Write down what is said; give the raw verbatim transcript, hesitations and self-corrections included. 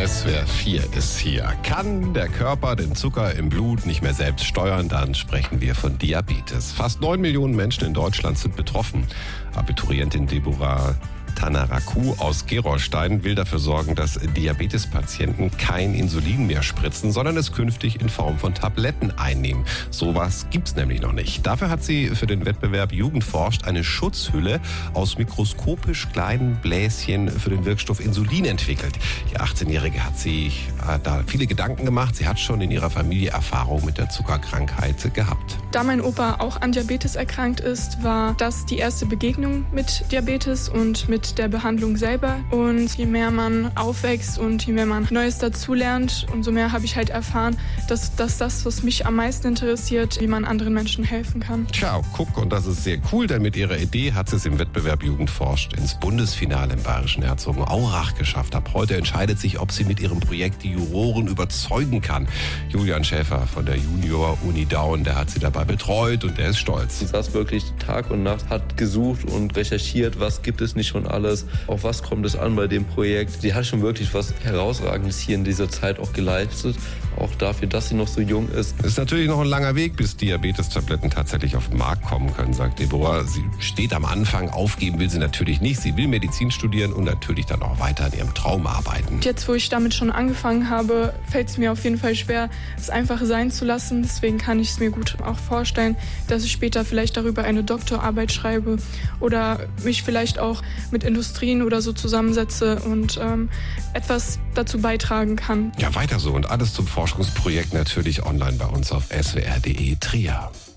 S W R vier ist hier. Kann der Körper den Zucker im Blut nicht mehr selbst steuern, dann sprechen wir von Diabetes. Fast neun Millionen Menschen in Deutschland sind betroffen. Abiturientin Deborah Tanaraku aus Gerolstein will dafür sorgen, dass Diabetespatienten kein Insulin mehr spritzen, sondern es künftig in Form von Tabletten einnehmen. Sowas gibt's nämlich noch nicht. Dafür hat sie für den Wettbewerb Jugend forscht eine Schutzhülle aus mikroskopisch kleinen Bläschen für den Wirkstoff Insulin entwickelt. Die achtzehnjährige hat sich äh, da viele Gedanken gemacht. Sie hat schon in ihrer Familie Erfahrung mit der Zuckerkrankheit gehabt. Da mein Opa auch an Diabetes erkrankt ist, war das die erste Begegnung mit Diabetes und mit der Behandlung selber. Und je mehr man aufwächst und je mehr man Neues dazulernt, umso mehr habe ich halt erfahren, dass, dass das, was mich am meisten interessiert, wie man anderen Menschen helfen kann. Tja, guck, und das ist sehr cool, denn mit ihrer Idee hat sie es im Wettbewerb Jugend forscht ins Bundesfinale im Bayerischen Herzogenaurach geschafft. Ab heute entscheidet sich, ob sie mit ihrem Projekt die Juroren überzeugen kann. Julian Schäfer von der Junior-Uni Daun, der hat sie dabei betreut und der ist stolz. Sie saß wirklich Tag und Nacht, hat gesucht und recherchiert, was gibt es nicht schon alles, auf was kommt es an bei dem Projekt. Sie hat schon wirklich was Herausragendes hier in dieser Zeit auch geleistet, auch dafür, dass sie noch so jung ist. Es ist natürlich noch ein langer Weg, bis Diabetes-Tabletten tatsächlich auf den Markt kommen können, sagt Deborah. Sie steht am Anfang, aufgeben will sie natürlich nicht. Sie will Medizin studieren und natürlich dann auch weiter an ihrem Traum arbeiten. Jetzt, wo ich damit schon angefangen habe, fällt es mir auf jeden Fall schwer, es einfach sein zu lassen. Deswegen kann ich es mir gut auch vorstellen, dass ich später vielleicht darüber eine Doktorarbeit schreibe oder mich vielleicht auch mit Industrien oder so zusammensetze und ähm, etwas dazu beitragen kann. Ja, weiter so und alles zum Forschungsprojekt natürlich online bei uns auf S W R punkt de Trier.